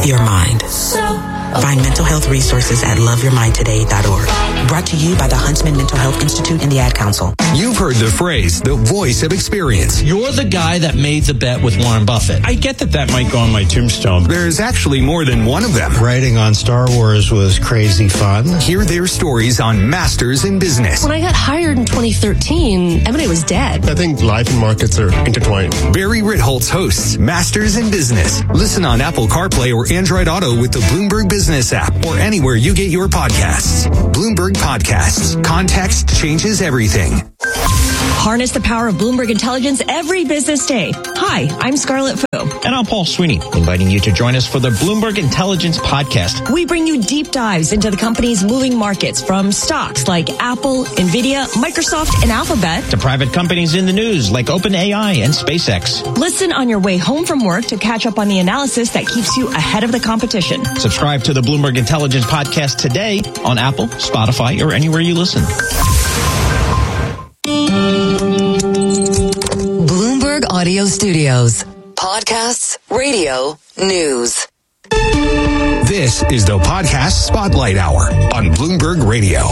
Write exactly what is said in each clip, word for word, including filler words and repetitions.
your mind. Find mental health resources at love your mind today dot org. Brought to you by the Huntsman Mental Health Institute and the Ad Council. You've heard the phrase, the voice of experience. You're the guy that made the bet with Warren Buffett. I get that that might go on my tombstone. There's actually more than one of them. Writing on Star Wars was crazy fun. Hear their stories on Masters in Business. When I got hired in twenty thirteen, M and A was dead. I think life and markets are intertwined. Barry Ritholtz hosts Masters in Business. Listen on Apple CarPlay or Android Auto with the Bloomberg Business app or anywhere you get your podcasts. Bloomberg Podcasts. Context changes everything. Harness the power of Bloomberg Intelligence every business day. Hi, I'm Scarlett Fu. And I'm Paul Sweeney, inviting you to join us for the Bloomberg Intelligence Podcast. We bring you deep dives into the company's moving markets, from stocks like Apple, Nvidia, Microsoft, and Alphabet, to private companies in the news like OpenAI and SpaceX. Listen on your way home from work to catch up on the analysis that keeps you ahead of the competition. Subscribe to the Bloomberg Intelligence Podcast today on Apple, Spotify, or anywhere you listen. Bloomberg Audio Studios. Podcasts, radio, news. This is the Podcast Spotlight Hour on Bloomberg Radio.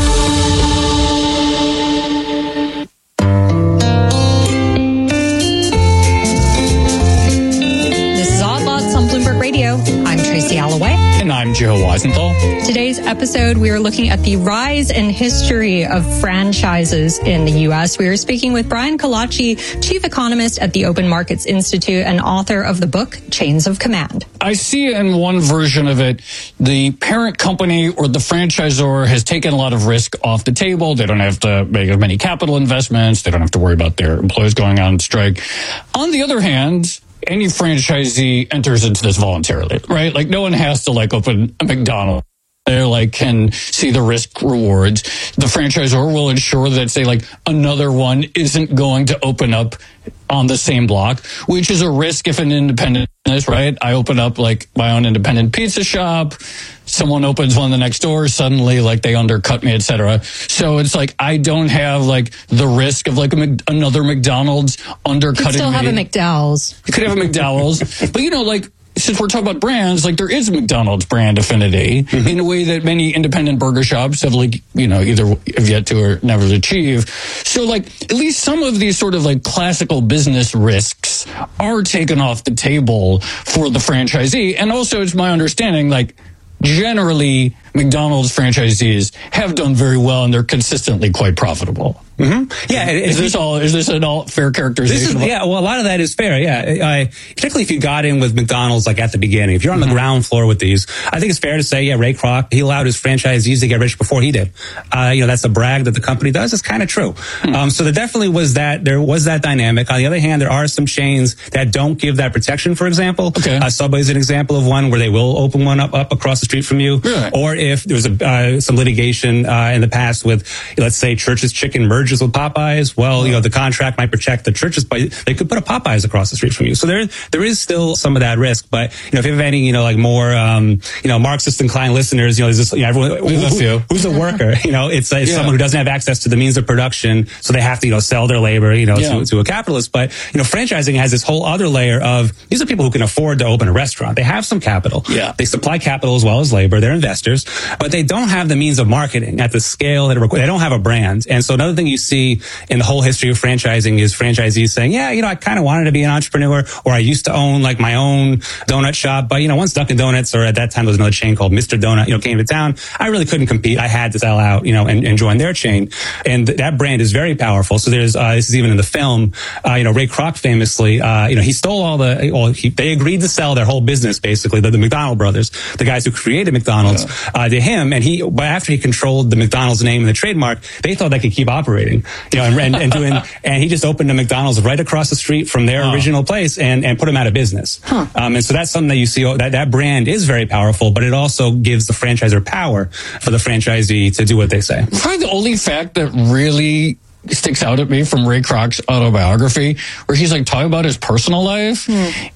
This is Odd Lots on Bloomberg Radio. I'm Tracy Alloway. And I'm Joe Weisenthal. Today's episode, we are looking at the rise and history of franchises in the U S. We are speaking with Brian Kalachi, chief economist at the Open Markets Institute and author of the book Chains of Command. I see in one version of it, the parent company or the franchisor has taken a lot of risk off the table. They don't have to make as many capital investments. They don't have to worry about their employees going on strike. On the other hand, any franchisee enters into this voluntarily, right? Like no one has to like open a McDonald's. They like can see the risk rewards. The franchisor will ensure that, say, like another one isn't going to open up on the same block, which is a risk if an independent is, right? I open up like my own independent pizza shop. Someone opens one the next door, suddenly like they undercut me, et cetera. So it's like I don't have like the risk of like a Mc, another McDonald's undercutting me. You still have me. a McDowell's. You could have a McDowell's, but you know, like. Since we're talking about brands, like there is a McDonald's brand affinity mm-hmm. in a way that many independent burger shops have like, you know, either have yet to or never achieve. So like at least some of these sort of like classical business risks are taken off the table for the franchisee. And also it's my understanding, like generally McDonald's franchisees have done very well and they're consistently quite profitable. Mm-hmm. Yeah, is this all? Is this an all fair characterization? This is, yeah, well, a lot of that is fair. Yeah, I, particularly if you got in with McDonald's like at the beginning. If you're on the mm-hmm. ground floor with these, I think it's fair to say, yeah, Ray Kroc, he allowed his franchisees to get rich before he did. Uh, you know, that's a brag that the company does. It's kind of true. Mm-hmm. Um, so there definitely was that. There was that dynamic. On the other hand, there are some chains that don't give that protection. For example, okay. uh, Subway is an example of one where they will open one up up across the street from you. Right. Or if there was a, uh, some litigation uh, in the past with, let's say, Church's Chicken merges with Popeyes. Well, you know, the contract might protect the Church's, but they could put a Popeyes across the street from you. So there, there is still some of that risk. But, you know, if you have any, you know, like more, um, you know, Marxist inclined listeners, you know, there's this, you know, everyone, who, who, who's a worker? You know, it's, it's yeah. someone who doesn't have access to the means of production. So they have to, you know, sell their labor, you know, yeah. to, to a capitalist. But, you know, franchising has this whole other layer of, these are people who can afford to open a restaurant. They have some capital. Yeah. They supply capital as well as labor. They're investors, but they don't have the means of marketing at the scale that it requires. They don't have a brand. And so another thing you see in the whole history of franchising is franchisees saying, yeah, you know, I kind of wanted to be an entrepreneur, or I used to own like my own donut shop. But, you know, once Dunkin' Donuts, or at that time there was another chain called Mister Donut, you know, came to town, I really couldn't compete. I had to sell out, you know, and, and join their chain. And th- that brand is very powerful. So there's, uh, this is even in the film, uh, you know, Ray Kroc famously, uh, you know, he stole all the, well, he, they agreed to sell their whole business, basically, the, the McDonald brothers, the guys who created McDonald's, yeah. uh, to him. And he, but after he controlled the McDonald's name and the trademark, they thought they could keep operating, you know, and, and, and doing, and he just opened a McDonald's right across the street from their oh. original place and, and put them out of business. Huh. Um, and so that's something that you see, that, that brand is very powerful, but it also gives the franchisor power for the franchisee to do what they say. Probably the only fact that really sticks out at me from Ray Kroc's autobiography, where he's like talking about his personal life, mm.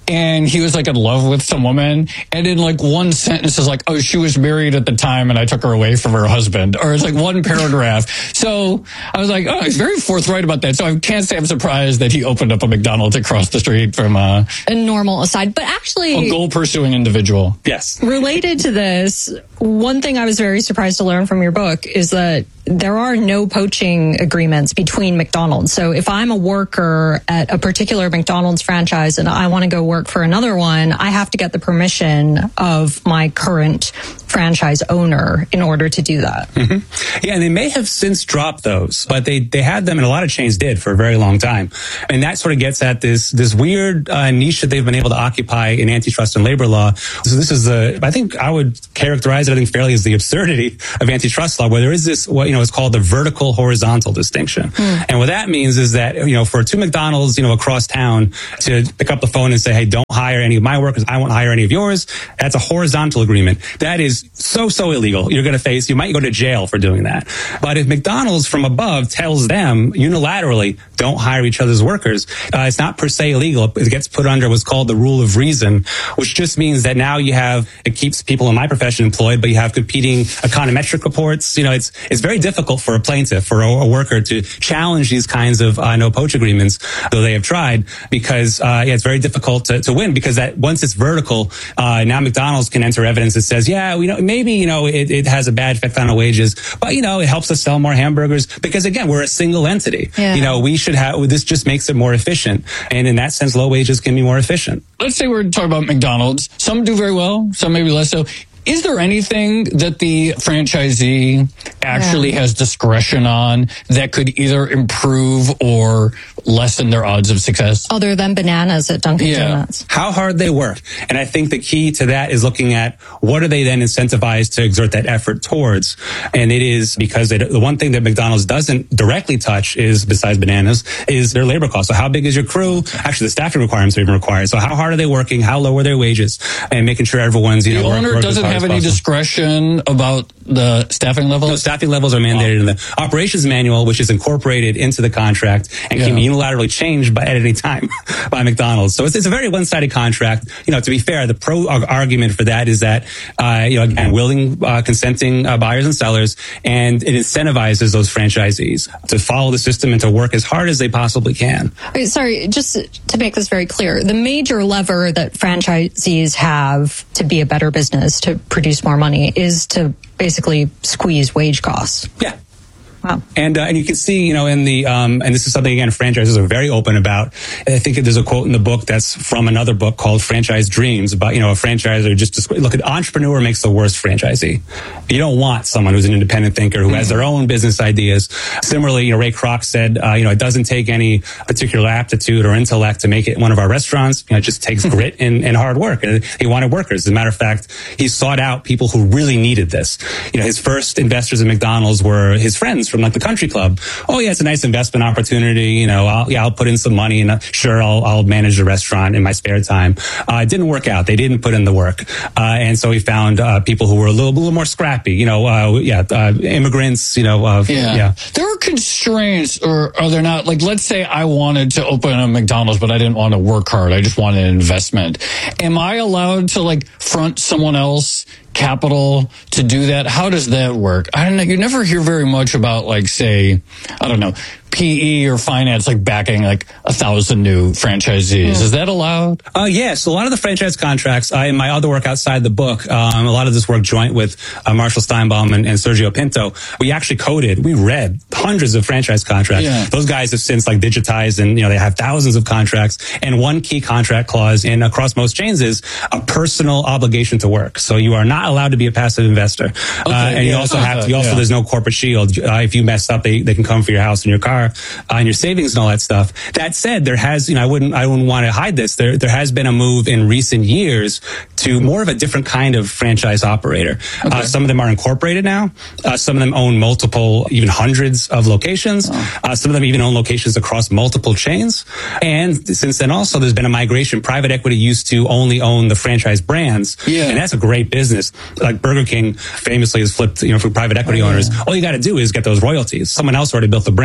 and he was like in love with some woman, and in like one sentence is like, oh, she was married at the time and I took her away from her husband, or it's like one paragraph. So I was like, oh, he's very forthright about that. So I can't say I'm surprised that he opened up a McDonald's across the street from uh, a normal aside, but actually a goal pursuing individual. Yes. Related to this, one thing I was very surprised to learn from your book is that there are no poaching agreements between McDonald's. So if I'm a worker at a particular McDonald's franchise and I want to go work for another one, I have to get the permission of my current franchise owner in order to do that. Mm-hmm. Yeah, and they may have since dropped those, but they, they had them, and a lot of chains did for a very long time. And that sort of gets at this this weird uh, niche that they've been able to occupy in antitrust and labor law. So this is the, I think I would characterize it, I think, fairly as the absurdity of antitrust law, where there is this, what, you know, it's called the vertical horizontal distinction. Mm. And what that means is that, you know, for two McDonald's, you know, across town to pick up the phone and say, hey, don't hire any of my workers, I won't hire any of yours, that's a horizontal agreement. That is so, so illegal. You're going to face, you might go to jail for doing that. But if McDonald's from above tells them unilaterally, don't hire each other's workers, uh, it's not per se illegal. It gets put under what's called the rule of reason, which just means that now you have, it keeps people in my profession employed, but you have competing econometric reports. You know, it's, it's very difficult for a plaintiff, for a, a worker to challenge these kinds of uh, no poach agreements, though they have tried, because uh, yeah, it's very difficult to, to win, because that once it's vertical, uh, now McDonald's can enter evidence that says, yeah, we know, maybe, you know, it, it has a bad effect on our wages, but, you know, it helps us sell more hamburgers, because again, we're a single entity. Yeah. You know, we should have, this just makes it more efficient. And in that sense, low wages can be more efficient. Let's say we're talking about McDonald's. Some do very well, some maybe less so. Is there anything that the franchisee actually yeah. has discretion on that could either improve or lessen their odds of success? Other than bananas at Dunkin' yeah. Donuts. How hard they work. And I think the key to that is looking at what are they then incentivized to exert that effort towards. And it is because they, the one thing that McDonald's doesn't directly touch is, besides bananas, is their labor costs. So how big is your crew? Actually, the staffing requirements are even required. So how hard are they working? How low are their wages? And making sure everyone's, you the know, owner work, work doesn't have any discretion about the staffing levels? No, staffing levels are mandated oh. in the operations manual, which is incorporated into the contract and yeah. can be unilaterally changed by, at any time by McDonald's. So it's, it's a very one-sided contract. You know, to be fair, the pro argument for that is that, uh, you know, again, willing, uh, consenting uh, buyers and sellers, and it incentivizes those franchisees to follow the system and to work as hard as they possibly can. Okay, sorry, just to make this very clear, the major lever that franchisees have to be a better business, to produce more money, is to basically squeeze wage costs. Yeah. Wow. And uh, and you can see, you know, in the, um, and this is something, again, franchisers are very open about. I think there's a quote in the book that's from another book called Franchise Dreams about, you know, a franchisor just, look, an entrepreneur makes the worst franchisee. You don't want someone who's an independent thinker, who mm-hmm. has their own business ideas. Similarly, you know, Ray Kroc said, uh, you know, it doesn't take any particular aptitude or intellect to make it one of our restaurants. You know, it just takes grit and, and hard work. And he wanted workers. As a matter of fact, he sought out people who really needed this. You know, his first investors at McDonald's were his friends from like the country club. Oh yeah, it's a nice investment opportunity. You know, I'll, yeah, I'll put in some money and uh, sure, I'll, I'll manage the restaurant in my spare time. Uh, it didn't work out. They didn't put in the work. Uh, and so he found, uh, people who were a little, a little more scrappy, you know, uh, yeah, uh, immigrants, you know, uh, yeah. yeah. There are constraints, or are there not? Like, let's say I wanted to open a McDonald's, but I didn't want to work hard. I just wanted an investment. Am I allowed to like front someone else capital to do that? How does that work? I don't know. You never hear very much about, like, say, I don't know, P E or finance, like backing like a thousand new franchisees. Yeah. Is that allowed? Uh, yes. Yeah, so a lot of the franchise contracts, I, in my other work outside the book, um, a lot of this work joint with uh, Marshall Steinbaum and, and Sergio Pinto, we actually coded, we read hundreds of franchise contracts. Yeah. Those guys have since like digitized, and, you know, they have thousands of contracts. And one key contract clause in across most chains is a personal obligation to work. So you are not allowed to be a passive investor. Okay, uh, and yeah, you also have to, you also, yeah. there's no corporate shield. Uh, if you mess up, they, they can come for your house and your car. Uh, and your savings and all that stuff. That said, there has, you know, I wouldn't, I wouldn't want to hide this. There, there has been a move in recent years to more of a different kind of franchise operator. Okay. Uh, some of them are incorporated now. Uh, some of them own multiple, even hundreds of locations. Oh. Uh, some of them even own locations across multiple chains. And since then, also, there's been a migration. Private equity used to only own the franchise brands, yeah. and that's a great business. Like Burger King famously has flipped, you know, for private equity oh, owners. Yeah. All you got to do is get those royalties. Someone else already built the brand.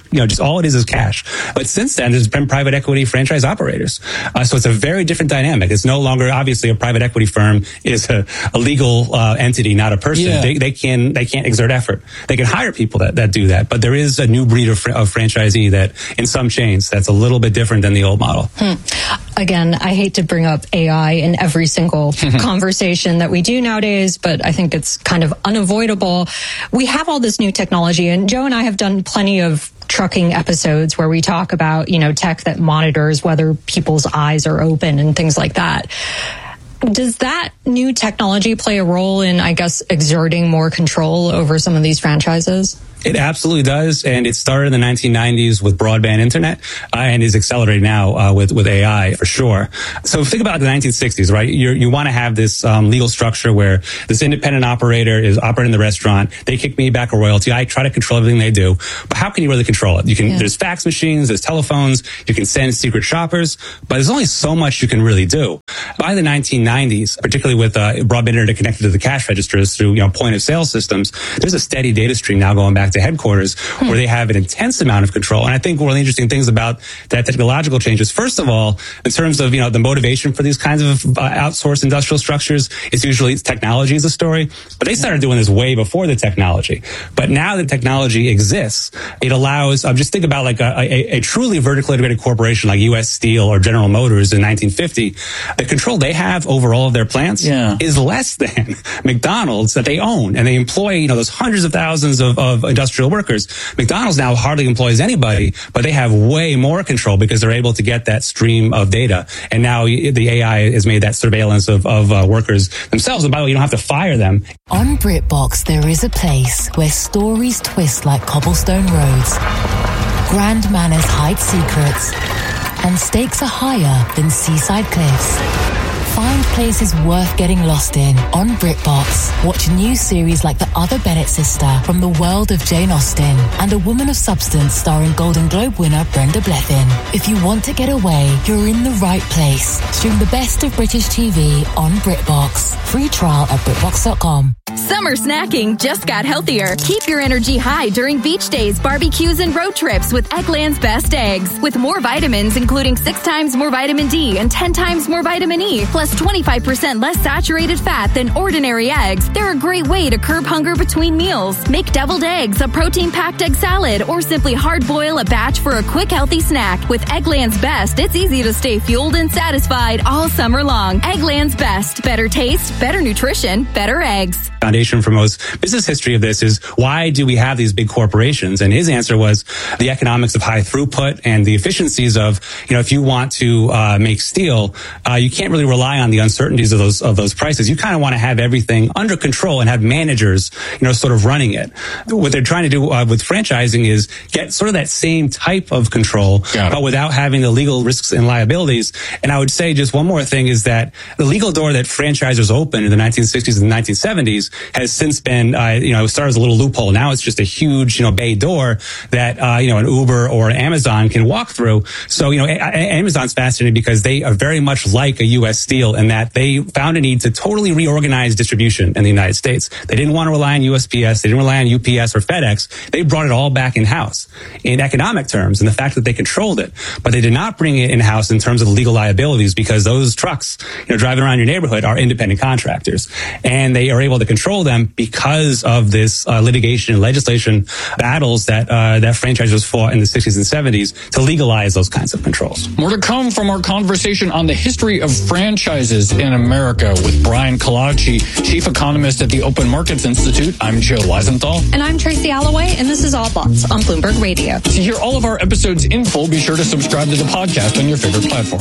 you know, just all it is is cash. But since then, there's been private equity franchise operators. Uh, so it's a very different dynamic. It's no longer, obviously, a private equity firm is a, a legal uh, entity, not a person. Yeah. They, they can they can't exert effort. They can hire people that, that do that. But there is a new breed of, fr- of franchisee that, in some chains, that's a little bit different than the old model. Hmm. Again, I hate to bring up A I in every single conversation that we do nowadays, but I think it's kind of unavoidable. We have all this new technology, and Joe and I have done plenty of trucking episodes where we talk about, you know, tech that monitors whether people's eyes are open and things like that. Does that new technology play a role in, I guess, exerting more control over some of these franchises? It absolutely does, and it started in the nineteen nineties with broadband internet, uh, and is accelerating now uh, with with A I for sure. So think about the nineteen sixties, right? You're, you want to have this um, legal structure where this independent operator is operating the restaurant. They kick me back a royalty. I try to control everything they do, but how can you really control it? You can. Yeah. There's fax machines, there's telephones. You can send secret shoppers, but there's only so much you can really do. By the nineteen nineties, particularly with uh, broadband internet connected to the cash registers through you know point of sale systems, there's a steady data stream now going back to headquarters hmm. where they have an intense amount of control. And I think one of the interesting things about that technological change is, first of all, in terms of, you know, the motivation for these kinds of uh, outsourced industrial structures, it's usually technology is a story. But they started doing this way before the technology. But now that technology exists, it allows, um, just think about like a, a, a truly vertically integrated corporation like U S Steel or General Motors in nineteen fifty. The control they have over all of their plants yeah. is less than McDonald's that they own. And they employ, you know, those hundreds of thousands of, of industrial workers. McDonald's now hardly employs anybody, but they have way more control because they're able to get that stream of data. And now the A I has made that surveillance of, of uh, workers themselves. And by the way, you don't have to fire them. On BritBox, there is a place where stories twist like cobblestone roads, grand manners hide secrets, and stakes are higher than seaside cliffs. Find places worth getting lost in on BritBox. Watch new series like The Other Bennett Sister from the world of Jane Austen and A Woman of Substance starring Golden Globe winner Brenda Blethyn. If you want to get away, you're in the right place. Stream the best of British T V on BritBox. Free trial at BritBox dot com. Summer snacking just got healthier. Keep your energy high during beach days, barbecues, and road trips with Eggland's Best Eggs. With more vitamins, including six times more vitamin D and ten times more vitamin E, plus twenty-five percent less saturated fat than ordinary eggs, they're a great way to curb hunger between meals. Make deviled eggs, a protein-packed egg salad, or simply hard-boil a batch for a quick, healthy snack. With Eggland's Best, it's easy to stay fueled and satisfied all summer long. Eggland's Best. Better taste, better nutrition, better eggs. Foundation for most business history of this is, why do we have these big corporations? And his answer was the economics of high throughput and the efficiencies of, you know, if you want to uh, make steel, uh, you can't really rely on the uncertainties of those of those prices. You kind of want to have everything under control and have managers, you know, sort of running it. What they're trying to do uh, with franchising is get sort of that same type of control, but without having the legal risks and liabilities. And I would say just one more thing is that the legal door that franchisers opened in the nineteen sixties and nineteen seventies has since been, uh, you know, it started as a little loophole. Now it's just a huge, you know, bay door that, uh, you know, an Uber or an Amazon can walk through. So, you know, a- a- Amazon's fascinating because they are very much like a U S Steel in that they found a need to totally reorganize distribution in the United States. They didn't want to rely on U S P S. They didn't rely on U P S or FedEx. They brought it all back in-house in economic terms and the fact that they controlled it. But they did not bring it in-house in terms of the legal liabilities, because those trucks, you know, driving around your neighborhood are independent contractors. And they are able to control them because of this uh, litigation and legislation battles that uh, that franchisers fought in the sixties and seventies to legalize those kinds of controls. More to come from our conversation on the history of franchises in America with Brian Kalachy, Chief Economist at the Open Markets Institute. I'm Joe Weisenthal. And I'm Tracy Alloway, and this is Odd Lots on Bloomberg Radio. To hear all of our episodes in full, be sure to subscribe to the podcast on your favorite platform.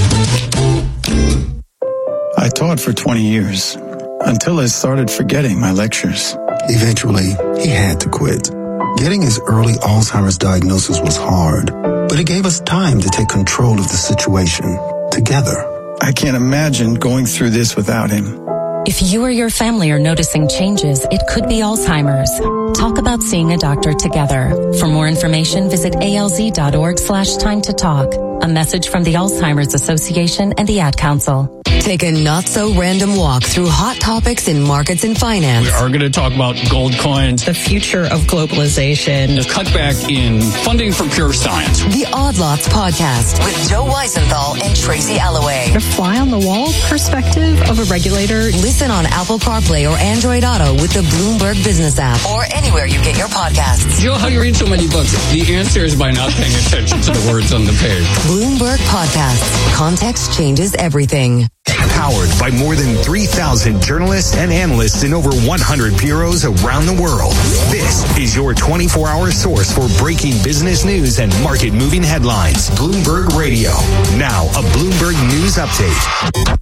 I taught for twenty years. Until I started forgetting my lectures. Eventually, he had to quit. Getting his early Alzheimer's diagnosis was hard, but it gave us time to take control of the situation together. I can't imagine going through this without him. If you or your family are noticing changes, it could be Alzheimer's. Talk about seeing a doctor together. For more information, visit alz.org slash time to talk. A message from the Alzheimer's Association and the Ad Council. Take a not-so-random walk through hot topics in markets and finance. We are going to talk about gold coins, the future of globalization, the cutback in funding for pure science. The Odd Lots Podcast with Joe Weisenthal and Tracy Alloway. The fly-on-the-wall perspective of a regulator. Listen on Apple CarPlay or Android Auto with the Bloomberg Business app or anywhere you get your podcasts. Joe, how do you read so many books? The answer is by not paying attention to the words on the page. Bloomberg Podcasts. Context changes everything. Powered by more than three thousand journalists and analysts in over one hundred bureaus around the world. This is your twenty-four hour source for breaking business news and market-moving headlines. Bloomberg Radio. Now, a Bloomberg News Update.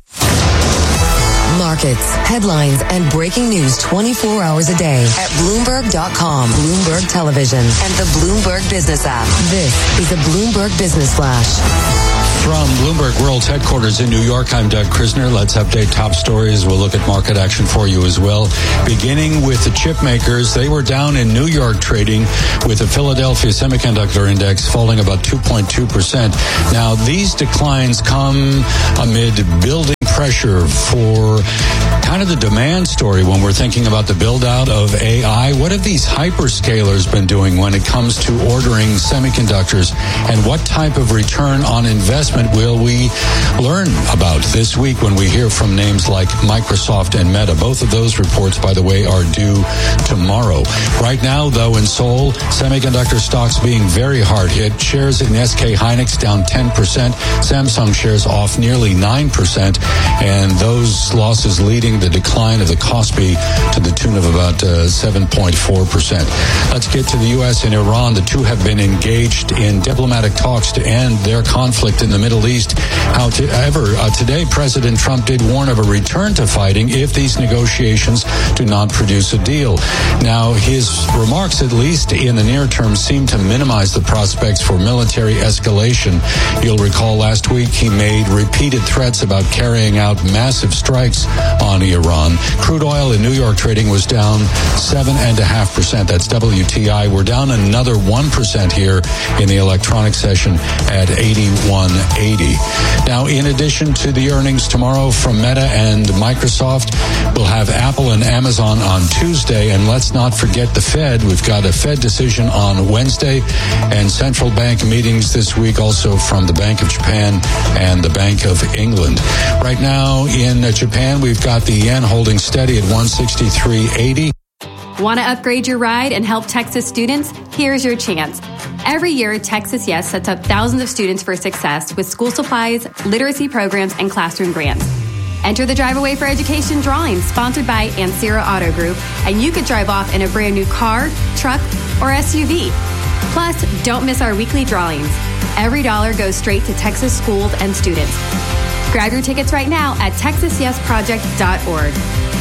Markets, headlines, and breaking news twenty-four hours a day at Bloomberg dot com, Bloomberg Television, and the Bloomberg Business app. This is a Bloomberg Business Flash. From Bloomberg World's headquarters in New York, I'm Doug Krisner. Let's update top stories. We'll look at market action for you as well. Beginning with the chip makers, they were down in New York trading with the Philadelphia Semiconductor Index falling about two point two percent. Now, these declines come amid building pressure for kind of the demand story when we're thinking about the build out of A I. What have these hyperscalers been doing when it comes to ordering semiconductors, and what type of return on investment will we learn about this week when we hear from names like Microsoft and Meta? Both of those reports, by the way, are due tomorrow. Right now, though, in Seoul, semiconductor stocks being very hard hit. Shares in S K Hynix down ten percent. Samsung shares off nearly nine percent. And those losses leading the decline of the Kospi to the tune of about uh, seven point four percent. Let's get to the U S and Iran. The two have been engaged in diplomatic talks to end their conflict in the Middle East. However, uh, today President Trump did warn of a return to fighting if these negotiations do not produce a deal. Now, his remarks, at least in the near term, seem to minimize the prospects for military escalation. You'll recall last week he made repeated threats about carrying out massive strikes on Iran. Crude oil in New York trading was down seven and a half percent. That's W T I. We're down another one percent here in the electronic session at eighty-one eighty. Now, in addition to the earnings tomorrow from Meta and Microsoft, we'll have Apple and Amazon on Tuesday. And let's not forget the Fed. We've got a Fed decision on Wednesday and central bank meetings this week also from the Bank of Japan and the Bank of England. Right now in Japan, we've got the yen holding steady at one sixty-three eighty. Want to upgrade your ride and help Texas students? Here's your chance. Every year, Texas Yes sets up thousands of students for success with school supplies, literacy programs, and classroom grants. Enter the Drive Away for Education drawing sponsored by Ansira Auto Group, and you could drive off in a brand new car, truck, or S U V. Plus, don't miss our weekly drawings. Every dollar goes straight to Texas schools and students. Grab your tickets right now at texas yes project dot org.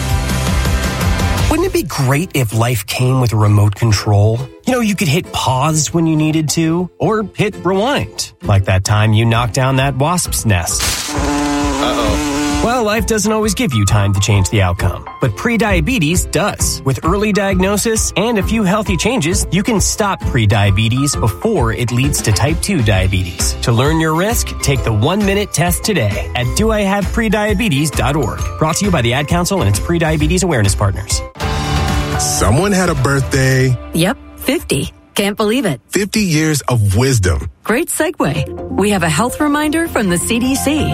Wouldn't it be great if life came with a remote control? You know, you could hit pause when you needed to, or hit rewind, like that time you knocked down that wasp's nest. Uh-oh. Well, life doesn't always give you time to change the outcome, but prediabetes does. With early diagnosis and a few healthy changes, you can stop prediabetes before it leads to type two diabetes. To learn your risk, take the one-minute test today at do I have prediabetes dot org. Brought to you by the Ad Council and its prediabetes awareness partners. Someone had a birthday. Yep, fifty. Can't believe it. fifty years of wisdom. Great segue. We have a health reminder from the C D C.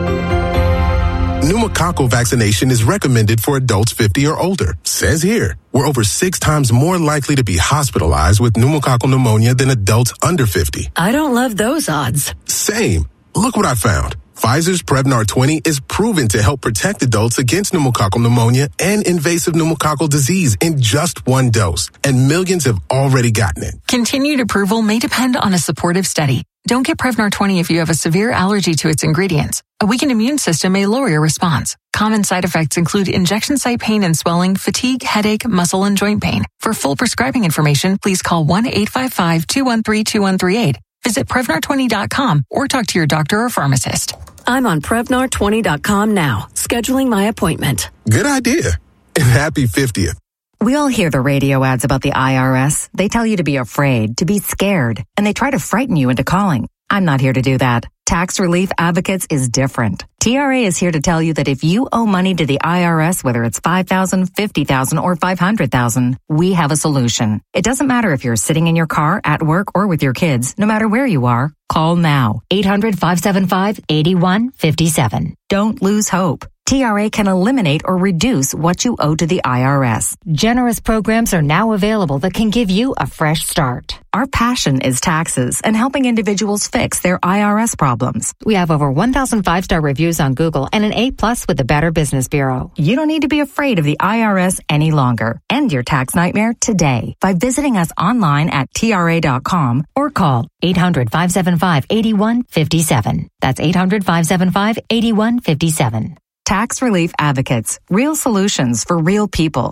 Pneumococcal vaccination is recommended for adults fifty or older. Says here, we're over six times more likely to be hospitalized with pneumococcal pneumonia than adults under fifty. I don't love those odds. Same. Look what I found. Pfizer's Prevnar twenty is proven to help protect adults against pneumococcal pneumonia and invasive pneumococcal disease in just one dose, and millions have already gotten it. Continued approval may depend on a supportive study. Don't get Prevnar twenty if you have a severe allergy to its ingredients. A weakened immune system may lower your response. Common side effects include injection site pain and swelling, fatigue, headache, muscle, and joint pain. For full prescribing information, please call one eight five five, two one three, two one three eight. Visit Prevnar twenty dot com or talk to your doctor or pharmacist. I'm on Prevnar twenty dot com now, scheduling my appointment. Good idea. And happy fiftieth. We all hear the radio ads about the I R S. They tell you to be afraid, to be scared, and they try to frighten you into calling. I'm not here to do that. Tax Relief Advocates is different. T R A is here to tell you that if you owe money to the I R S, whether it's five thousand dollars, fifty thousand dollars, or five hundred thousand dollars, we have a solution. It doesn't matter if you're sitting in your car, at work, or with your kids. No matter where you are, call now. eight hundred, five seven five, eight one five seven. Don't lose hope. T R A can eliminate or reduce what you owe to the I R S. Generous programs are now available that can give you a fresh start. Our passion is taxes and helping individuals fix their I R S problems. We have over one thousand five-star reviews on Google and an A plus with the Better Business Bureau. You don't need to be afraid of the I R S any longer. End your tax nightmare today by visiting us online at T R A dot com or call eight hundred, five seven five, eight one five seven. That's eight hundred, five seven five, eight one five seven. Tax Relief Advocates. Real solutions for real people.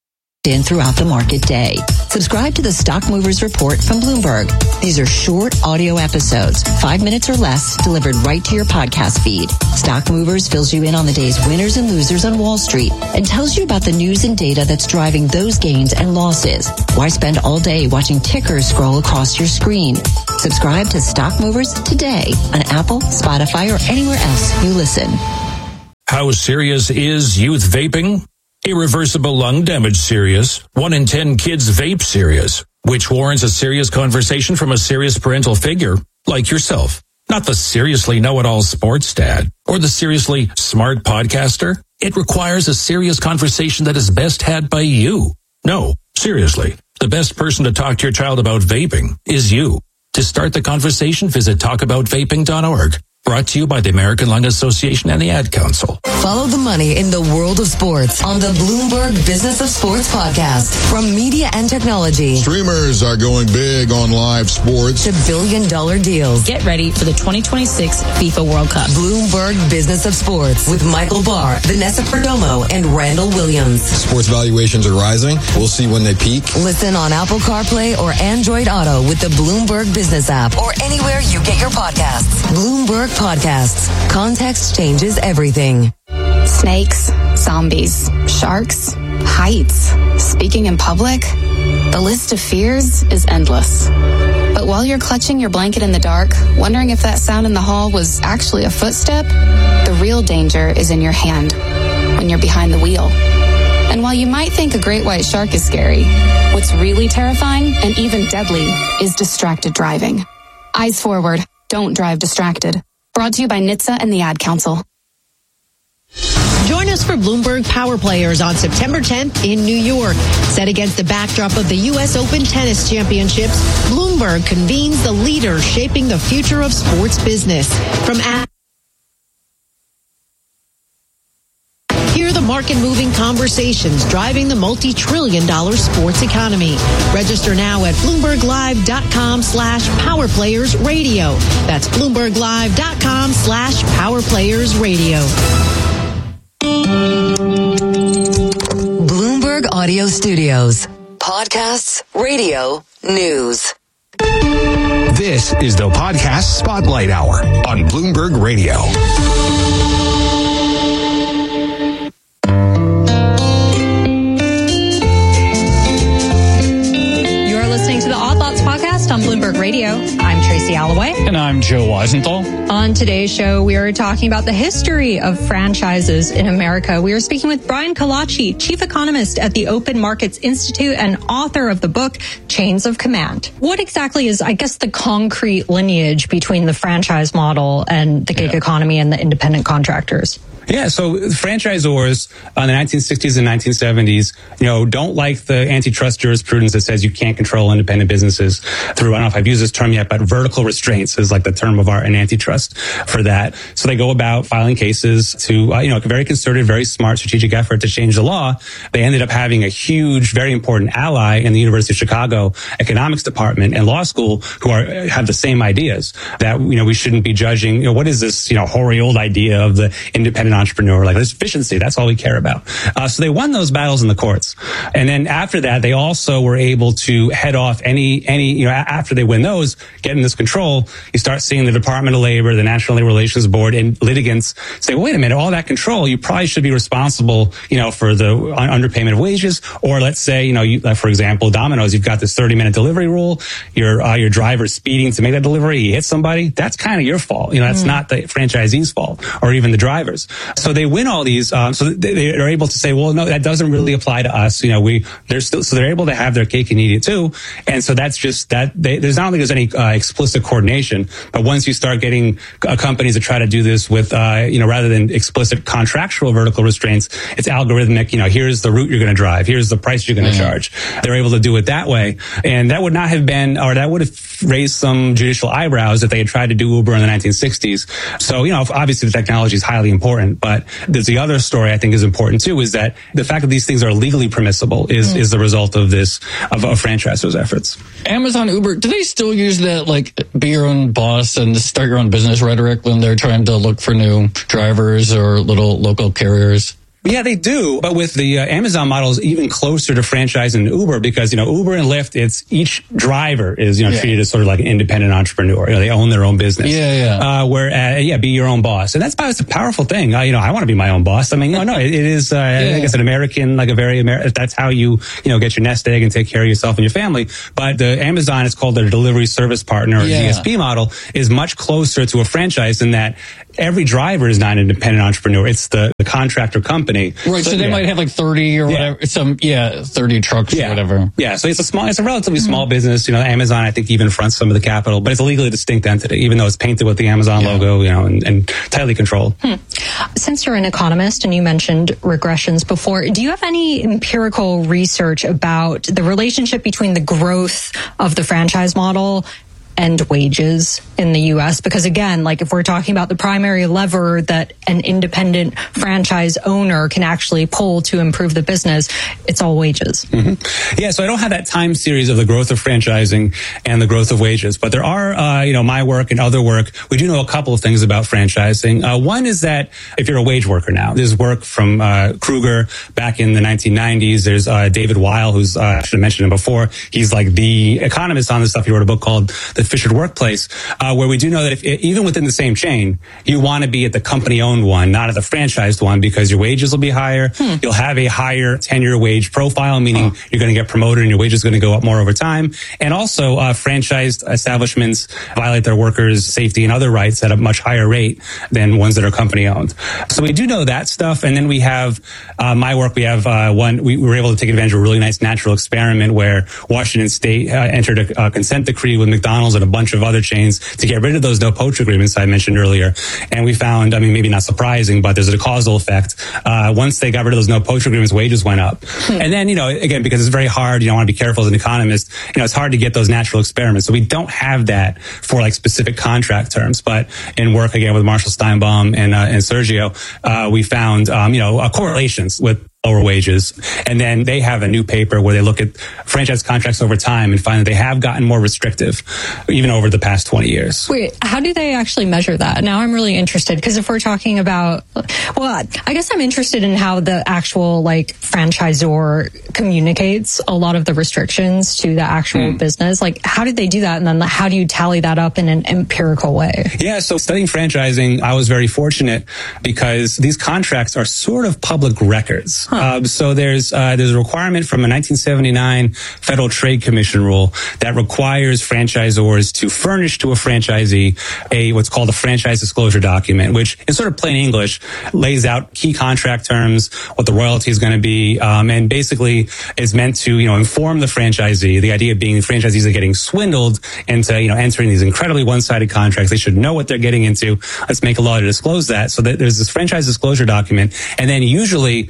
In throughout the market day. Subscribe to the Stock Movers Report from Bloomberg. These are short audio episodes, five minutes or less, delivered right to your podcast feed. Stock Movers fills you in on the day's winners and losers on Wall Street and tells you about the news and data that's driving those gains and losses. Why spend all day watching tickers scroll across your screen? Subscribe to Stock Movers today on Apple, Spotify, or anywhere else you listen. How serious is youth vaping? Irreversible lung damage serious. One in ten kids vape serious, which warrants a serious conversation from a serious parental figure like yourself. Not the seriously know-it-all sports dad or the seriously smart podcaster. It requires a serious conversation that is best had by you. No, seriously, the best person to talk to your child about vaping is you. To start the conversation, visit talk about vaping dot org. Brought to you by the American Lung Association and the Ad Council. Follow the money in the world of sports on the Bloomberg Business of Sports podcast. From media and technology. Streamers are going big on live sports. To billion dollar deals. Get ready for the twenty twenty-six FIFA World Cup. Bloomberg Business of Sports with Michael Barr, Vanessa Perdomo, and Randall Williams. Sports valuations are rising. We'll see when they peak. Listen on Apple CarPlay or Android Auto with the Bloomberg Business app or anywhere you get your podcasts. Bloomberg Podcasts. Context changes everything. Snakes, zombies, sharks, heights, speaking in public. The list of fears is endless. But while you're clutching your blanket in the dark, wondering if that sound in the hall was actually a footstep, the real danger is in your hand when you're behind the wheel. And while you might think a great white shark is scary, what's really terrifying and even deadly is distracted driving. Eyes forward. Don't drive distracted. Brought to you by N H T S A and the Ad Council. Join us for Bloomberg Power Players on September tenth in New York. Set against the backdrop of the U S Open Tennis Championships, Bloomberg convenes the leaders shaping the future of sports business. From Ad- Hear the market-moving conversations driving the multi-trillion dollar sports economy. Register now at Bloomberg Live dot com slash Power Players Radio. That's Bloomberg Live dot com slash Power Players Radio. Bloomberg Audio Studios. Podcasts, radio, news. This is the Podcast Spotlight Hour on Bloomberg Radio. Listening to the Odd Lots podcast on Bloomberg Radio. I'm Tracy Alloway. And I'm Joe Weisenthal. On today's show, we are talking about the history of franchises in America. We are speaking with Brian Kalachi, chief economist at the Open Markets Institute and author of the book, Chains of Command. What exactly is, I guess, the concrete lineage between the franchise model and the gig yeah. economy and the independent contractors? Yeah, so franchisors in the nineteen sixties and nineteen seventies, you know, don't like the antitrust jurisprudence that says you can't control independent businesses through, I don't know if I've used this term yet, but vertical restraints is like the term of art in antitrust for that. So they go about filing cases to, uh, you know, a very concerted, very smart strategic effort to change the law. They ended up having a huge, very important ally in the University of Chicago economics department and law school who are have the same ideas that, you know, we shouldn't be judging, you know, what is this, you know, hoary old idea of the independent independent entrepreneur. Like, there's efficiency. That's all we care about. Uh, so they won those battles in the courts. And then after that, they also were able to head off any, any, you know, after they win those, getting this control, you start seeing the Department of Labor, the National Labor Relations Board, and litigants say, well, wait a minute, all that control, you probably should be responsible, you know, for the underpayment of wages. Or let's say, you know, you, like for example, Domino's, you've got this thirty minute delivery rule. Your, uh, your driver's speeding to make that delivery. You hit somebody. That's kind of your fault. You know, that's mm. not the franchisee's fault or even the driver's. So they win all these. Um, so they, they are able to say, well, no, that doesn't really apply to us. You know, we, they're still, so they're able to have their cake and eat it too. And so that's just that they, there's not only there's any uh, explicit coordination, but once you start getting uh, companies that try to do this with, uh, you know, rather than explicit contractual vertical restraints, it's algorithmic. You know, here's the route you're going to drive. Here's the price you're going to mm-hmm. charge. They're able to do it that way. And that would not have been, or that would have raised some judicial eyebrows if they had tried to do Uber in the nineteen sixties. So, you know, obviously the technology is highly important, but there's the other story I think is important too, is that the fact that these things are legally permissible is, mm. is the result of this, of, of franchisers' efforts. Amazon, Uber, do they still use that, like, be your own boss and start your own business rhetoric when they're trying to look for new drivers or little local carriers? Yeah, they do. But with the uh, Amazon model is even closer to franchising than Uber because, you know, Uber and Lyft, it's each driver is, you know, yeah. treated as sort of like an independent entrepreneur. You know, they own their own business. Yeah, yeah. Uh, where, uh, yeah, be your own boss. And that's, that's a powerful thing. Uh, you know, I want to be my own boss. I mean, no, no, it, it is, uh, yeah. I think it's an American, like a very American, that's how you, you know, get your nest egg and take care of yourself and your family. But the Amazon, it's called their delivery service partner or yeah. D S P model, is much closer to a franchise in that every driver is not an independent entrepreneur. It's the, the contractor company. Right. So, so they yeah. might have like thirty or whatever, yeah. some, yeah, thirty trucks yeah. or whatever. Yeah. So it's a small, it's a relatively mm-hmm. small business. You know, Amazon, I think, even fronts some of the capital, but it's a legally distinct entity, even though it's painted with the Amazon yeah. logo, you know, and, and tightly controlled. Hmm. Since you're an economist and you mentioned regressions before, do you have any empirical research about the relationship between the growth of the franchise model and wages in the U S? Because again, like if we're talking about the primary lever that an independent franchise owner can actually pull to improve the business, it's all wages. Mm-hmm. Yeah, so I don't have that time series of the growth of franchising and the growth of wages, but there are, uh, you know, my work and other work. We do know a couple of things about franchising. Uh, one is that if you're a wage worker now, there's work from uh, Kruger back in the nineteen nineties. There's uh, David Weil, who's, uh, I should have mentioned him before. He's like the economist on this stuff. He wrote a book called The Fisher Workplace, uh, where we do know that if even within the same chain, you want to be at the company-owned one, not at the franchised one, because your wages will be higher. Hmm. You'll have a higher tenure wage profile, meaning oh. you're going to get promoted and your wages are going to go up more over time. And also, uh, franchised establishments violate their workers' safety and other rights at a much higher rate than ones that are company-owned. So we do know that stuff. And then we have uh, my work. We have uh, one. We, we were able to take advantage of a really nice natural experiment where Washington State uh, entered a, a consent decree with McDonald's and a bunch of other chains to get rid of those no poach agreements I mentioned earlier. And we found, I mean, maybe not surprising, but there's a causal effect. Uh, once they got rid of those no poach agreements, wages went up. Hmm. And then, you know, again, because it's very hard, you know, I want to be careful as an economist, you know, it's hard to get those natural experiments. So we don't have that for like specific contract terms. But in work, again, with Marshall Steinbaum and, uh, and Sergio, uh, we found, um, you know, uh, correlations with lower wages. And then they have a new paper where they look at franchise contracts over time and find that they have gotten more restrictive, even over the past twenty years. Wait, how do they actually measure that? Now I'm really interested, because if we're talking about, well, I guess I'm interested in how the actual like franchisor communicates a lot of the restrictions to the actual mm. business. Like, how did they do that? And then how do you tally that up in an empirical way? Yeah, so studying franchising, I was very fortunate because these contracts are sort of public records. Huh. Uh, so there's uh, there's a requirement from a nineteen seventy-nine Federal Trade Commission rule that requires franchisors to furnish to a franchisee a what's called a franchise disclosure document, which in sort of plain English lays out key contract terms, what the royalty is going to be, um, and basically is meant to you know inform the franchisee. The idea being franchisees are getting swindled into you know entering these incredibly one-sided contracts. They should know what they're getting into. Let's make a law to disclose that. So that there's this franchise disclosure document, and then usually the franchise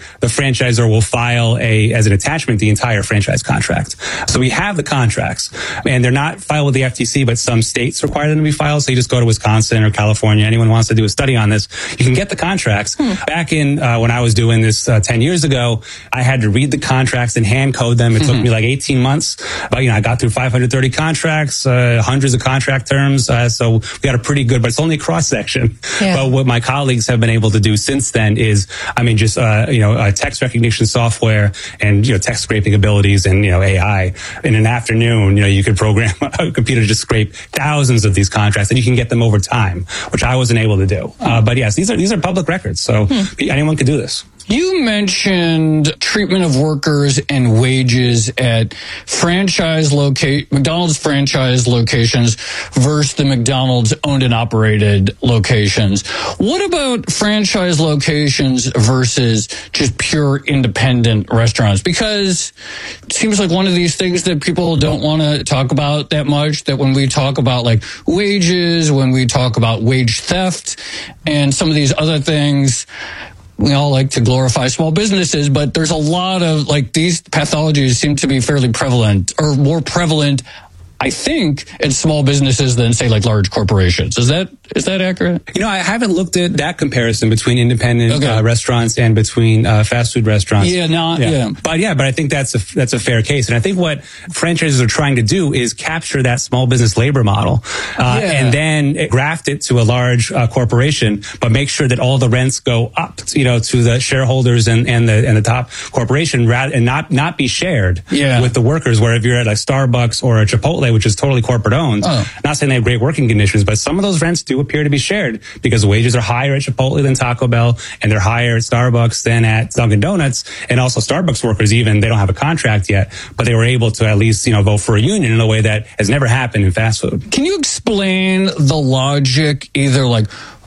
franchisor will file a, as an attachment, the entire franchise contract. So we have the contracts, and they're not filed with the F T C, but some states require them to be filed. So you just go to Wisconsin or California. Anyone wants to do a study on this, you can get the contracts. Hmm. Back in, uh, when I was doing this uh, ten years ago, I had to read the contracts and hand code them. It mm-hmm. took me like eighteen months, but you know, I got through five hundred thirty contracts, uh, hundreds of contract terms. Uh, so we got a pretty good, but it's only a cross section. Yeah. But what my colleagues have been able to do since then is, I mean, just, uh, you know, uh, text recognition software and, you know, text scraping abilities and, you know, A I. In an afternoon, you know, you could program a computer to just scrape thousands of these contracts, and you can get them over time, which I wasn't able to do. Uh, but yes, these are, these are public records. So hmm. anyone could do this. You mentioned treatment of workers and wages at franchise locate McDonald's franchise locations versus the McDonald's owned and operated locations. What about franchise locations versus just pure independent restaurants? Because it seems like one of these things that people don't want to talk about that much, that when we talk about like wages, when we talk about wage theft and some of these other things, we all like to glorify small businesses, but there's a lot of, like, these pathologies seem to be fairly prevalent, or more prevalent, I think, in small businesses than, say, like large corporations. Is that is that accurate? You know, I haven't looked at that comparison between independent okay. uh, restaurants and between uh, fast food restaurants. Yeah, no, yeah. yeah. But yeah, but I think that's a that's a fair case. And I think what franchises are trying to do is capture that small business labor model uh, yeah. and then graft it to a large uh, corporation, but make sure that all the rents go up, you know, to the shareholders and, and the and the top corporation, rather and not not be shared yeah. with the workers. Where if you're at a Starbucks or a Chipotle, which is totally corporate owned, oh. not saying they have great working conditions, but some of those rents do appear to be shared because wages are higher at Chipotle than Taco Bell, and they're higher at Starbucks than at Dunkin' Donuts. And also Starbucks workers, even, they don't have a contract yet, but they were able to at least, you know, vote for a union in a way that has never happened in fast food. Can you explain the logic, either like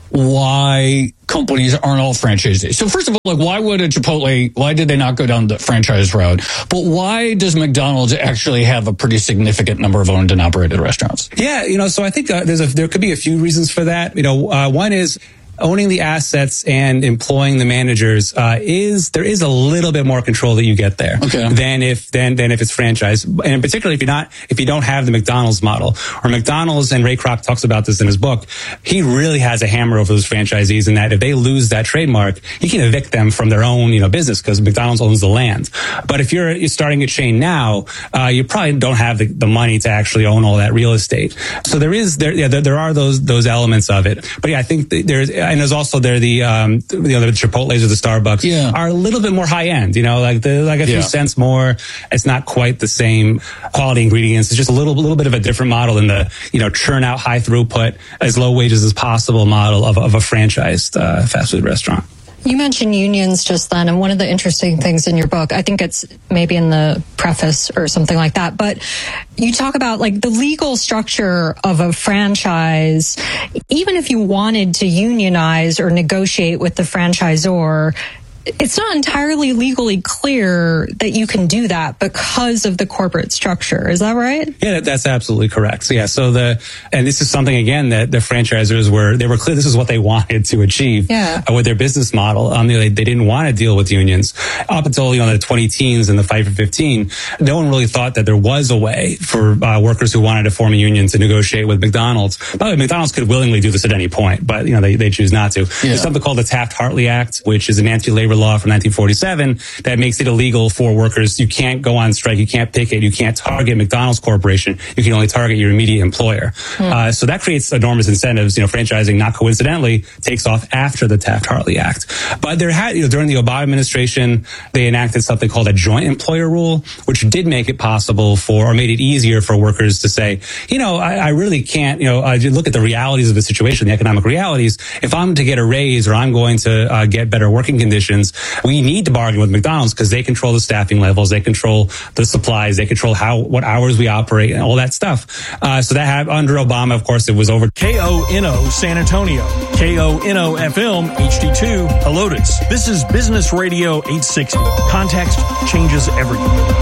why companies aren't all franchisees? So first of all, like, why would a Chipotle, why did they not go down the franchise route? But why does McDonald's actually have a pretty significant number of owned and operated restaurants? Yeah, you know, so I think uh, there's a, there could be a few reasons for that. You know, uh, one is owning the assets and employing the managers uh, is there is a little bit more control that you get there okay. than if than than if it's franchise, and particularly if you're not if you don't have the McDonald's model or McDonald's. And Ray Kroc talks about this in his book. He really has a hammer over those franchisees in that if they lose that trademark, he can evict them from their own you know business because McDonald's owns the land. But if you're you're starting a chain now, uh, you probably don't have the, the money to actually own all that real estate. So there is there yeah there, there are those those elements of it. But yeah, I think there's. And there's also there the um you know the Chipotles or the Starbucks yeah. are a little bit more high end, you know, like the like a few yeah. cents more. It's not quite the same quality ingredients. It's just a little little bit of a different model than the you know churn out high throughput as low wages as possible model of of a franchised uh, fast food restaurant. You mentioned unions just then, and one of the interesting things in your book, I think it's maybe in the preface or something like that, but you talk about like the legal structure of a franchise. Even if you wanted to unionize or negotiate with the franchisor, it's not entirely legally clear that you can do that because of the corporate structure. Is that right? Yeah, that's absolutely correct. So yeah, so the, and this is something again that the franchisors were, they were clear this is what they wanted to achieve yeah. uh, with their business model. Um, they, they didn't want to deal with unions. Up until, you know, the twenty teens and the Fight for fifteen, no one really thought that there was a way for uh, workers who wanted to form a union to negotiate with McDonald's. By the way, McDonald's could willingly do this at any point, but, you know, they, they choose not to. Yeah. There's something called the Taft-Hartley Act, which is an anti-labor law from nineteen forty-seven that makes it illegal for workers. You can't go on strike. You can't picket. You can't target McDonald's Corporation. You can only target your immediate employer. Hmm. Uh, so that creates enormous incentives. You know, franchising, not coincidentally, takes off after the Taft-Hartley Act. But there had, you know, during the Obama administration, they enacted something called a joint employer rule, which did make it possible for, or made it easier for workers to say, you know, I, I really can't, you know, I look at the realities of the situation, the economic realities. If I'm to get a raise or I'm going to uh, get better working conditions, we need to bargain with McDonald's because they control the staffing levels, they control the supplies, they control how what hours we operate and all that stuff. Uh, so that had, under Obama, of course, it was over. K O N O San Antonio, K O N O F M H D two Helotes. This is Business Radio eight sixty. Context changes everything.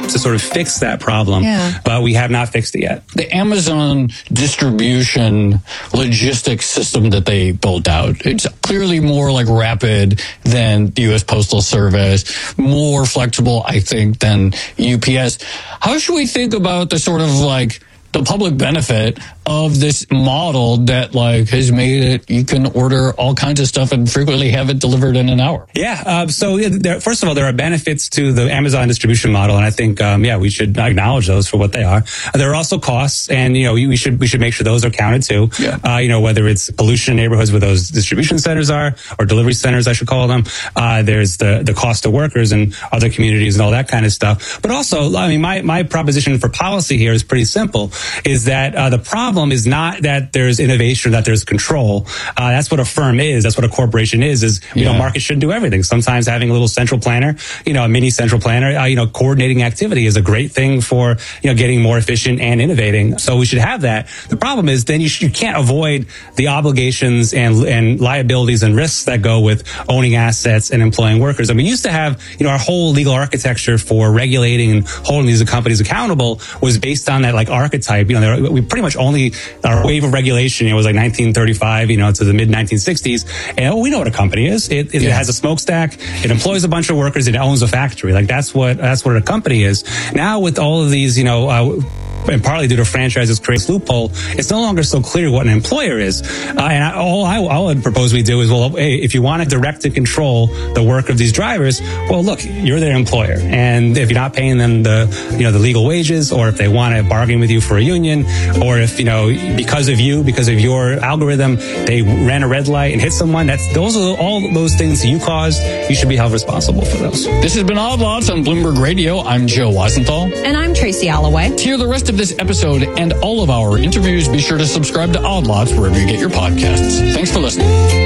to sort of fix that problem, Yeah. but we have not fixed it yet. The Amazon distribution logistics system that they built out, it's clearly more like rapid than the U S Postal Service, more flexible, I think, than U P S. How should we think about the sort of like the public benefit of this model that like has made it, you can order all kinds of stuff and frequently have it delivered in an hour? Yeah. Uh, so yeah, there, first of all, there are benefits to the Amazon distribution model. And I think, um, yeah, we should acknowledge those for what they are. There are also costs, and, you know, we should, we should make sure those are counted too. Yeah. Uh, you know, whether it's pollution in neighborhoods where those distribution centers are, or delivery centers, I should call them. Uh, there's the, the cost to workers and other communities and all that kind of stuff. But also, I mean, my, my proposition for policy here is pretty simple, is that, uh, the problem is not that there's innovation, that there's control. Uh, that's what a firm is. That's what a corporation is, is, you Yeah. know, market shouldn't do everything. Sometimes having a little central planner, you know, a mini central planner, uh, you know, coordinating activity is a great thing for, you know, getting more efficient and innovating. So we should have that. The problem is then you, sh- you can't avoid the obligations and, and liabilities and risks that go with owning assets and employing workers. I mean, we used to have, you know, our whole legal architecture for regulating and holding these companies accountable was based on that like archetype. You know, there, we pretty much only, our wave of regulation, you know, was like nineteen thirty-five, you know, to the mid nineteen sixties. And oh, we know what a company is. It, it Yeah. has a smokestack. It employs a bunch of workers. It owns a factory. Like that's what, that's what a company is. Now with all of these, you know, uh, and partly due to franchises create a loophole, it's no longer so clear what an employer is. Uh, and I, all I, I would propose we do is, well, hey, if you want to direct and control the work of these drivers, well, look, you're their employer. And if you're not paying them the, you know, the legal wages, or if they want to bargain with you for a union, or if, you know, because of you, because of your algorithm, they ran a red light and hit someone, that's, those are all those things that you caused. You should be held responsible for those. This has been Odd Lots on Bloomberg Radio. I'm Joe Weisenthal. And I'm Tracy Alloway. To hear the rest of this episode and all of our interviews, be sure to subscribe to Odd Lots wherever you get your podcasts. Thanks for listening.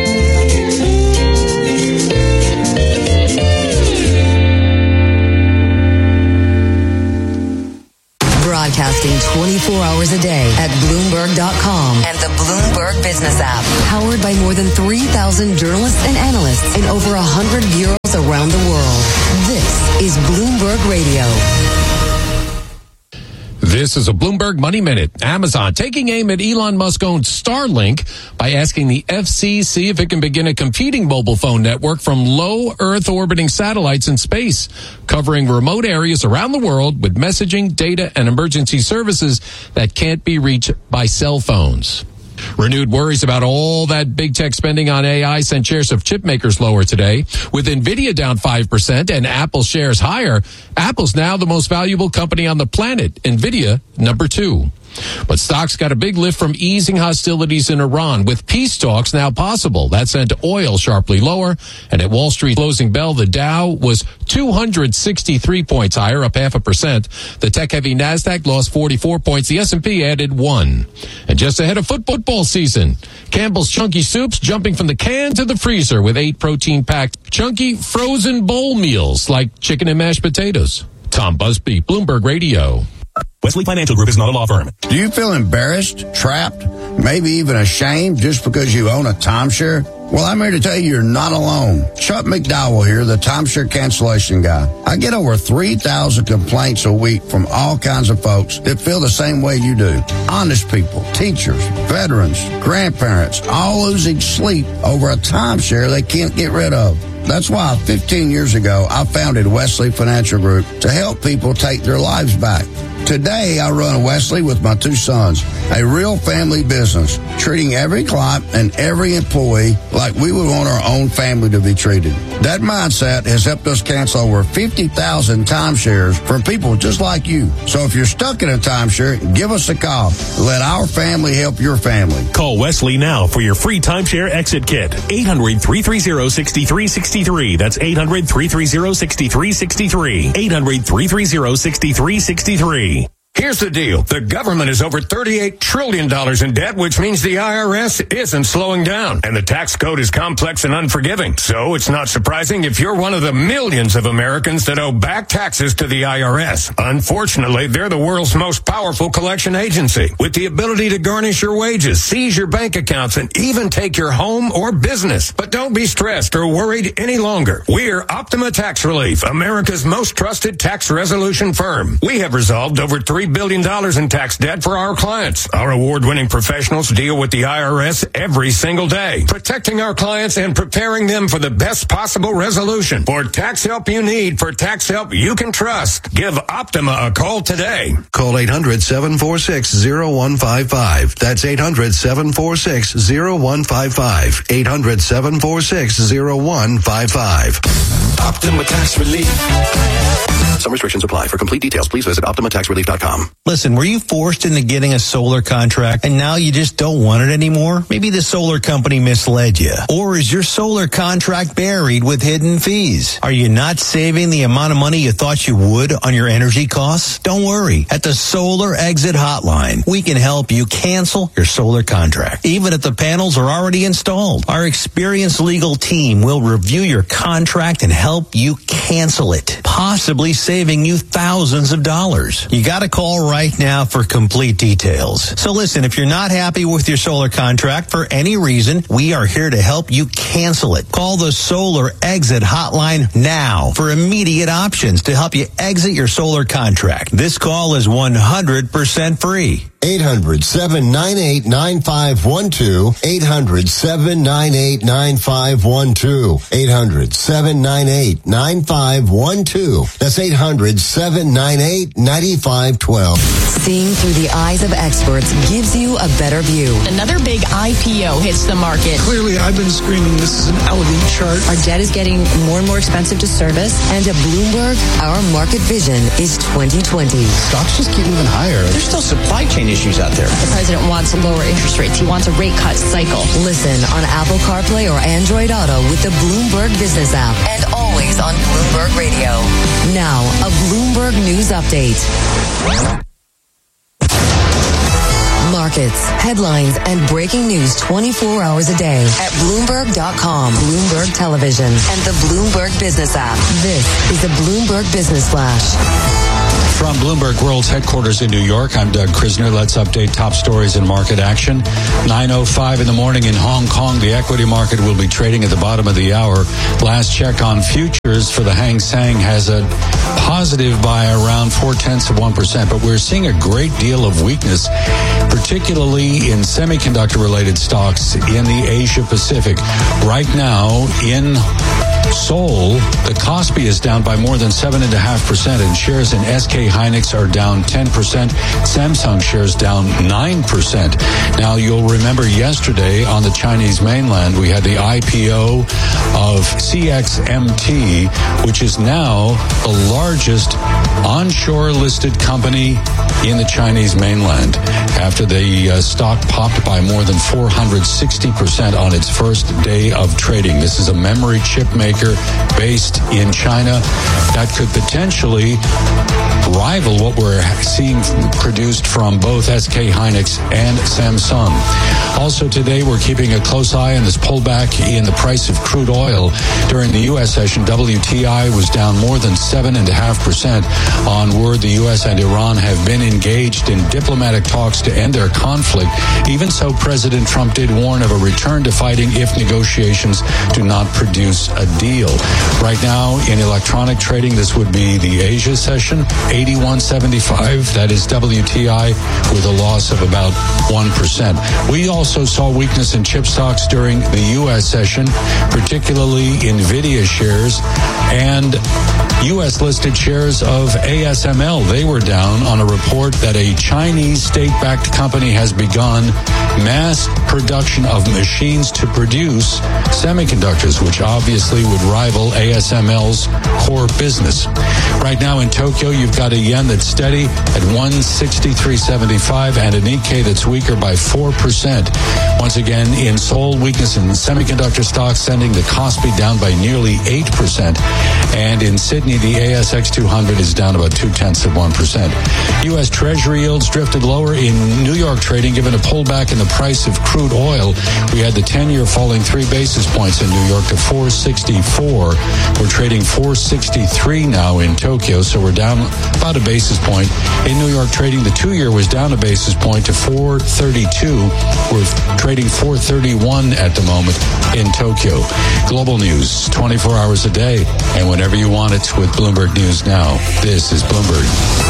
Broadcasting twenty-four hours a day at Bloomberg dot com and the Bloomberg Business app. Powered by more than three thousand journalists and analysts in over one hundred bureaus around the world. This is Bloomberg Radio. This is a Bloomberg Money Minute. Amazon taking aim at Elon Musk-owned Starlink by asking the F C C if it can begin a competing mobile phone network from low Earth orbiting satellites in space, covering remote areas around the world with messaging, data, and emergency services that can't be reached by cell phones. Renewed worries about all that big tech spending on A I sent shares of chip makers lower today. With Nvidia down five percent and Apple shares higher, Apple's now the most valuable company on the planet. Nvidia, number two. But stocks got a big lift from easing hostilities in Iran, with peace talks now possible. That sent oil sharply lower, and at Wall Street closing bell, the Dow was two hundred sixty-three points higher, up half a percent. The tech-heavy NASDAQ lost forty-four points. The S and P added one. And just ahead of football season, Campbell's Chunky Soups jumping from the can to the freezer with eight protein-packed chunky frozen bowl meals like chicken and mashed potatoes. Tom Busby, Bloomberg Radio. Wesley Financial Group is not a law firm. Do you feel embarrassed, trapped, maybe even ashamed just because you own a timeshare? Well, I'm here to tell you you're not alone. Chuck McDowell here, the timeshare cancellation guy. I get over three thousand complaints a week from all kinds of folks that feel the same way you do. Honest people, teachers, veterans, grandparents, all losing sleep over a timeshare they can't get rid of. That's why fifteen years ago, I founded Wesley Financial Group to help people take their lives back. Today, I run Wesley with my two sons, a real family business, treating every client and every employee like we would want our own family to be treated. That mindset has helped us cancel over fifty thousand timeshares from people just like you. So if you're stuck in a timeshare, give us a call. Let our family help your family. Call Wesley now for your free timeshare exit kit. eight hundred, three three zero, six three six three. That's eight hundred, three three zero, six three six three. eight hundred, three three zero, six three six three. Here's the deal. The government is over thirty-eight trillion dollars in debt, which means the I R S isn't slowing down. And the tax code is complex and unforgiving. So it's not surprising if you're one of the millions of Americans that owe back taxes to the I R S. Unfortunately, they're the world's most powerful collection agency, with the ability to garnish your wages, seize your bank accounts, and even take your home or business. But don't be stressed or worried any longer. We're Optima Tax Relief, America's most trusted tax resolution firm. We have resolved over three billion dollars in tax debt for our clients. Our award-winning professionals deal with the I R S every single day, protecting our clients and preparing them for the best possible resolution. For tax help you need, for tax help you can trust, give Optima a call today. Call eight hundred, seven four six, zero one five five. That's eight hundred, seven four six, zero one five five. eight hundred, seven four six, zero one five five. Optima Tax Relief. Some restrictions apply. For complete details, please visit optima tax relief dot com. Listen, were you forced into getting a solar contract and now you just don't want it anymore? Maybe the solar company misled you. Or is your solar contract buried with hidden fees? Are you not saving the amount of money you thought you would on your energy costs? Don't worry. At the Solar Exit Hotline, we can help you cancel your solar contract, even if the panels are already installed. Our experienced legal team will review your contract and help you cancel it, possibly saving you thousands of dollars. You got to call right now for complete details. So listen, if you're not happy with your solar contract for any reason, we are here to help you cancel it. Call the Solar Exit Hotline now for immediate options to help you exit your solar contract. This call is one hundred percent free. eight hundred, seven nine eight, nine five one two. eight hundred, seven nine eight, nine five one two. eight hundred, seven nine eight, nine five one two. That's eight hundred, seven nine eight, nine five one two. Seeing through the eyes of experts gives you a better view. Another big I P O hits the market. Clearly, I've been screaming this is an elegant chart. Our debt is getting more and more expensive to service. And at Bloomberg, our market vision is twenty twenty. Stocks just keep moving higher. There's still supply chain issues out there. The president wants lower interest rates. He wants a rate cut cycle. Listen on Apple CarPlay or Android Auto with the Bloomberg Business app. And always on Bloomberg Radio. Now, a Bloomberg News Update. Markets, headlines, and breaking news twenty-four hours a day at Bloomberg dot com, Bloomberg Television, and the Bloomberg Business app. This is the Bloomberg Business Flash. From Bloomberg World's headquarters in New York, I'm Doug Krisner. Let's update top stories in market action. nine oh five in the morning in Hong Kong, the equity market will be trading at the bottom of the hour. Last check on futures for the Hang Seng has a positive by around four-tenths of one percent, but we're seeing a great deal of weakness, particularly in semiconductor-related stocks in the Asia-Pacific. Right now, in Seoul, the Kospi is down by more than seven point five percent, and shares in S K Hynix are down ten percent. Samsung shares down nine percent. Now, you'll remember yesterday on the Chinese mainland, we had the I P O of C X M T, which is now the largest onshore listed company in the Chinese mainland, after the uh, stock popped by more than four hundred sixty percent on its first day of trading. This is a memory chip maker based in China that could potentially rival what we're seeing produced from both S K Hynix and Samsung. Also today, we're keeping a close eye on this pullback in the price of crude oil. During the U S session, W T I was down more than seven point five percent on word the U S and Iran have been engaged in diplomatic talks to end their conflict. Even so, President Trump did warn of a return to fighting if negotiations do not produce a deal. Right now, in electronic trading, this would be the Asia session, eighty-one seventy-five. That is W T I with a loss of about one percent. We also saw weakness in chip stocks during the U S session, particularly NVIDIA shares and U S-listed shares of A S M L. They were down on a report that a Chinese state-backed company has begun mass production of machines to produce semiconductors, which obviously would rival A S M L's core business. Right now in Tokyo, you've got a yen that's steady at one sixty-three seventy-five and a Nikkei that's weaker by four percent. Once again, in Seoul, weakness in semiconductor stocks sending the Kospi down by nearly eight percent. And in Sydney, the A S X two hundred is down about two-tenths of one percent. U S. Treasury yields drifted lower in New York trading, given a pullback in the price of crude oil. We had the ten-year falling three basis points in New York to four sixty-four. We're trading four sixty-three now in Tokyo, so we're down about a basis point. In New York trading, the two-year was down a basis point to four thirty-two. We're trading four thirty-one at the moment in Tokyo. Global news, twenty-four hours a day, and whenever you want it with Bloomberg News Now. This is Bloomberg.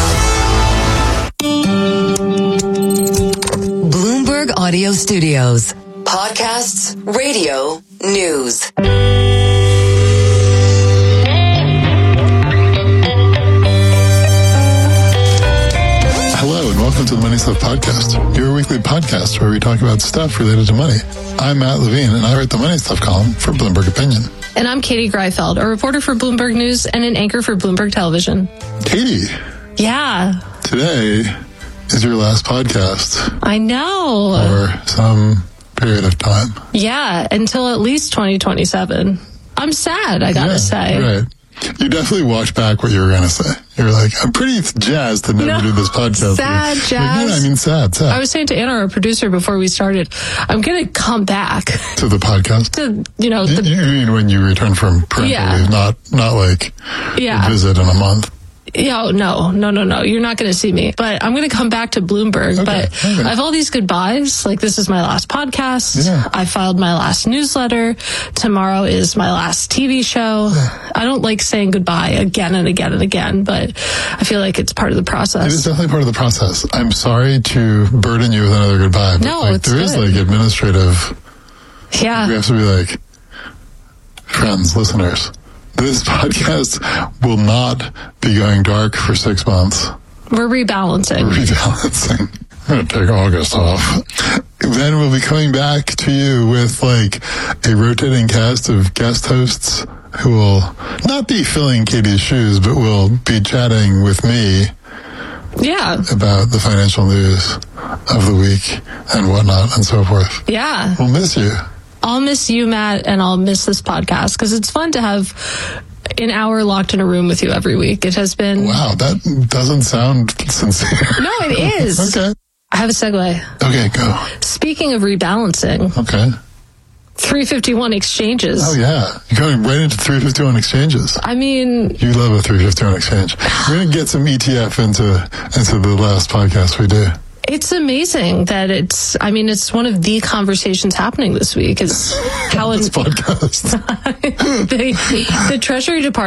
Bloomberg Audio Studios. Podcasts, radio, news. Hello and welcome to the Money Stuff Podcast, your weekly podcast where we talk about stuff related to money. I'm Matt Levine and I write the Money Stuff column for Bloomberg Opinion. And I'm Katie Greifeld, a reporter for Bloomberg News and an anchor for Bloomberg Television. Katie. Yeah. Today is your last podcast. I know. For some period of time. Yeah, until at least twenty twenty-seven. I'm sad, I gotta yeah, say. Right. You definitely watched back what you were going to say. You were like, I'm pretty jazzed to never no, do this podcast. Sad, like, jazz. no, I mean sad, sad. I was saying to Anna, our producer, before we started, I'm going to come back. To the podcast? To, you know. The, you mean when you return from parental yeah. leave, not, not like yeah. a visit in a month? Yeah, no, no, no, no. You're not going to see me. But I'm going to come back to Bloomberg. Okay, but okay. I have all these goodbyes. Like, this is my last podcast. Yeah. I filed my last newsletter. Tomorrow is my last T V show. Yeah. I don't like saying goodbye again and again and again, but I feel like it's part of the process. It is definitely part of the process. I'm sorry to burden you with another goodbye, but no, like, it's there good. is like administrative. Yeah. We have to be like, friends, listeners. This podcast will not be going dark for six months. We're rebalancing. We're rebalancing. I'm going to take August off. Then we'll be coming back to you with like a rotating cast of guest hosts who will not be filling Katie's shoes, but will be chatting with me. Yeah. About the financial news of the week and whatnot and so forth. Yeah. We'll miss you. I'll miss you, Matt, and I'll miss this podcast because it's fun to have an hour locked in a room with you every week. It has been... Wow, that doesn't sound sincere. No, it is. Okay. I have a segue. Okay, go. Speaking of rebalancing. Okay. three fifty-one exchanges. Oh, yeah. You're going right into three fifty-one exchanges. I mean... You love a three fifty-one exchange. We're going to get some E T F into, into the last podcast we do. It's amazing that it's, I mean, it's one of the conversations happening this week is how... This podcast. the, the Treasury Department